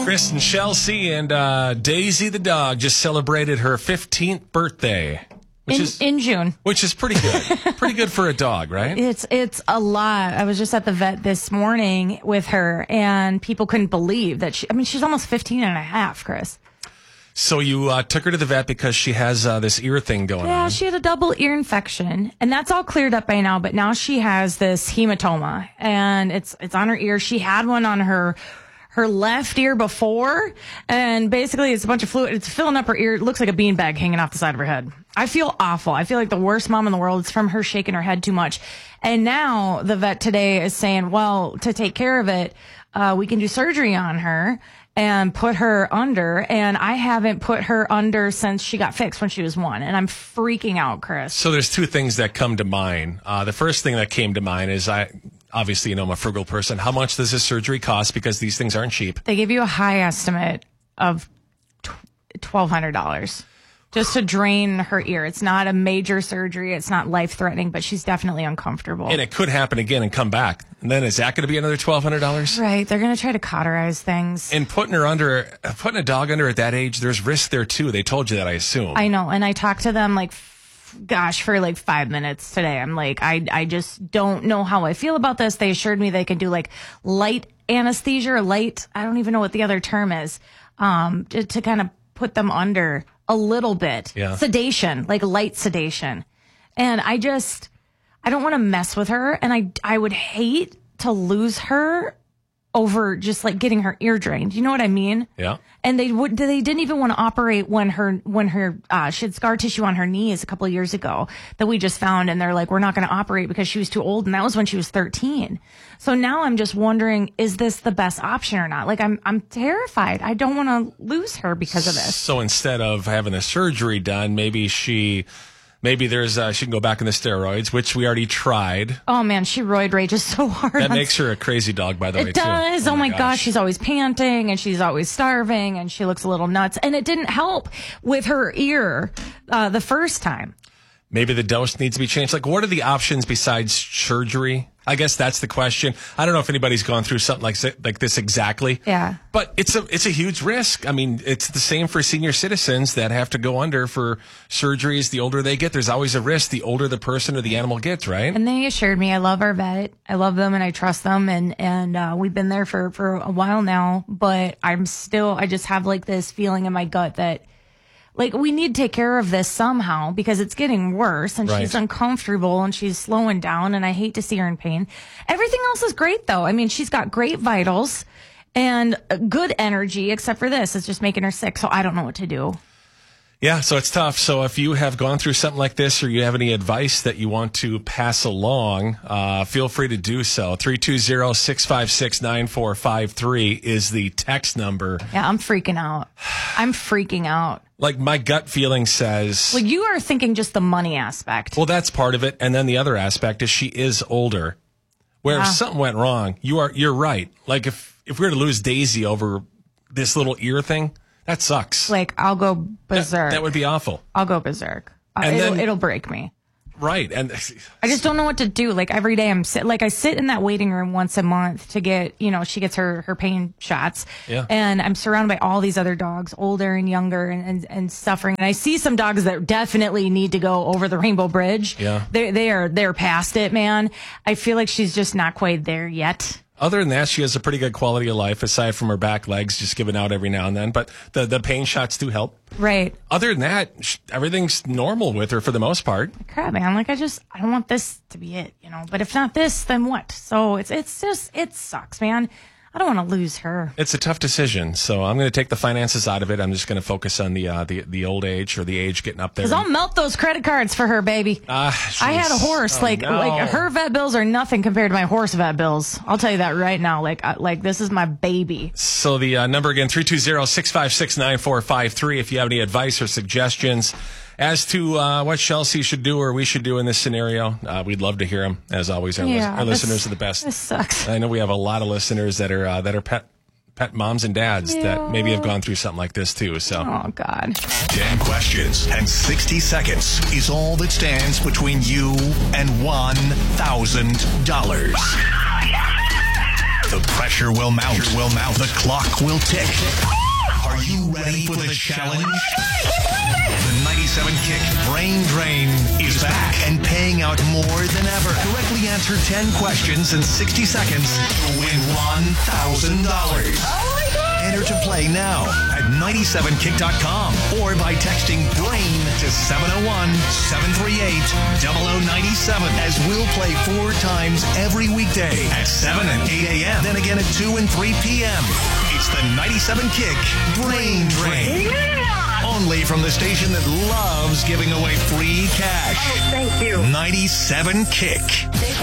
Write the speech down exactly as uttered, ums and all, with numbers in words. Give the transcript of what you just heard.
Chris and Chelsea and uh, Daisy the dog just celebrated her fifteenth birthday. Which in, is, in June. Which is pretty good. Pretty good for a dog, right? It's it's a lot. I was just at the vet this morning with her, and people couldn't believe that she, I mean, she's almost fifteen and a half, Chris. So you uh, took her to the vet because she has uh, this ear thing going yeah, on. Yeah, she had a double ear infection, and that's all cleared up by now, but now she has this hematoma, and it's it's on her ear. She had one on her her left ear before, and basically it's a bunch of fluid. It's filling up her ear. It looks like a beanbag hanging off the side of her head. I feel awful. I feel like the worst mom in the world. It's from her shaking her head too much. And now the vet today is saying, well, to take care of it, uh, we can do surgery on her and put her under. And I haven't put her under since she got fixed when she was one. And I'm freaking out, Chris. So there's two things that come to mind. Uh, the first thing that came to mind is I... Obviously, you know, I'm a frugal person. How much does this surgery cost? Because these things aren't cheap. They give you a high estimate of twelve hundred dollars just to drain her ear. It's not a major surgery. It's not life-threatening, but she's definitely uncomfortable. And it could happen again and come back. And then is that going to be another twelve hundred dollars? Right. They're going to try to cauterize things. And putting her under, putting a dog under at that age, there's risk there, too. They told you that, I assume. I know. And I talked to them like... Gosh, for like five minutes today. I'm like, I I just don't know how I feel about this. They assured me they can do like light anesthesia or light, I don't even know what the other term is, um, to, to kind of put them under a little bit. Yeah. Sedation, like light sedation. And I just, I don't want to mess with her. And I, I would hate to lose her over just like getting her ear drained. You know what I mean? Yeah. And they would, they didn't even want to operate when her, when her, uh, she had scar tissue on her knees a couple of years ago that we just found. And they're like, we're not going to operate because she was too old. And that was when she was thirteen. So now I'm just wondering, is this the best option or not? Like I'm, I'm terrified. I don't want to lose her because of this. So instead of having a surgery done, maybe she, maybe there's, uh, she can go back in the steroids, which we already tried. Oh man, she roid rages so hard. That makes her a crazy dog, by the way, It does. too. Oh, oh my gosh. gosh. She's always panting and she's always starving and she looks a little nuts. And it didn't help with her ear, uh, the first time. Maybe the dose needs to be changed. Like, what are the options besides surgery? I guess that's the question. I don't know if anybody's gone through something like like this exactly. Yeah. But it's a it's a huge risk. I mean, it's the same for senior citizens that have to go under for surgeries. The older they get, there's always a risk. The older the person or the animal gets, right? And they assured me, I love our vet. I love them and I trust them. And, and, uh, we've been there for, for a while now, but I'm still, I just have like this feeling in my gut that, like, we need to take care of this somehow because it's getting worse and Right. she's uncomfortable and she's slowing down and I hate to see her in pain. Everything else is great though. I mean, she's got great vitals and good energy except for this. It's just making her sick. So I don't know what to do. Yeah, so it's tough. So if you have gone through something like this or you have any advice that you want to pass along, uh, feel free to do so. three two zero, six five six, nine four five three is the text number. Yeah, I'm freaking out. I'm freaking out. Like, my gut feeling says... Well, you are thinking just the money aspect. Well, that's part of it. And then the other aspect is she is older. Where Yeah. if something went wrong, you are, you're right. Like, if, if we were to lose Daisy over this little ear thing, that sucks. Like, I'll go That, berserk. that would be awful. I'll go berserk. Uh, And it'll, then- it'll break me. Right. And I just don't know what to do. Like every day I'm sit, like I sit in that waiting room once a month to get, you know, she gets her, her pain shots. Yeah. And I'm surrounded by all these other dogs, older and younger and, and, and suffering. And I see some dogs that definitely need to go over the Rainbow Bridge. Yeah. They, they are, they're past it, man. I feel like she's just not quite there yet. Other than that, she has a pretty good quality of life, aside from her back legs just giving out every now and then. But the, the pain shots do help. Right. Other than that, sh- everything's normal with her for the most part. Crap, man. Like I just, I don't want this to be it, you know, but if not this, then what? So it's, it's just, it sucks, man. I don't want to lose her. It's a tough decision, so I'm going to take the finances out of it. I'm just going to focus on the uh, the the old age or the age getting up there. Because I'll melt those credit cards for her, baby. Ah, I had a jeez. horse. Oh, like, no. like her vet bills are nothing compared to my horse vet bills. I'll tell you that right now. Like, uh, like this is my baby. So the uh, number again, three two zero, six five six, nine four five three. If you have any advice or suggestions as to uh, what Chelsea should do or we should do in this scenario, uh, we'd love to hear them. As always, our, Yeah, lis- our this- listeners are the best. This sucks. I know we have a lot of listeners that are uh, that are pet pet moms and dads Yeah. that maybe have gone through something like this too. So Oh God. Ten questions and sixty seconds is all that stands between you and one thousand dollars. The pressure will mount. Will mount. The clock will tick. Are you ready for the challenge? The ninety-seven Kick Brain Drain is back and paying out more than ever. Correctly answer ten questions in sixty seconds to win one thousand dollars. Oh my God! Enter to play now at ninety-seven kick dot com or by texting BRAIN to seven oh one, seven three eight, zero zero nine seven as we'll play four times every weekday at seven and eight a.m. Then again at two and three p.m. It's the ninety-seven Kick Brain Drain. Yeah! Only from the station that loves giving away free cash. Oh, thank you. ninety-seven Kick.